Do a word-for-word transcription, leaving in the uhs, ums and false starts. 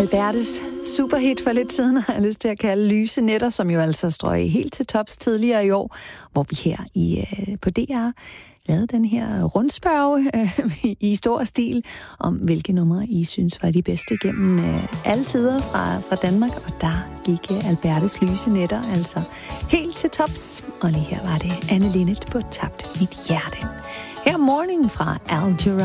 Albertes superhit for lidt siden har jeg lyst til at kalde Lyse Nætter, som jo altså strøg helt til tops tidligere i år, hvor vi her i, på D R lavede den her rundspørge øh, i stor stil om, hvilke numre I synes var de bedste gennem øh, alle tider fra, fra Danmark. Og der gik øh, Albertes Lyse Nætter altså helt til tops. Og lige her var det Anne Linnet på Tabt Mit Hjerte. Her morgenen fra Al Jarreau.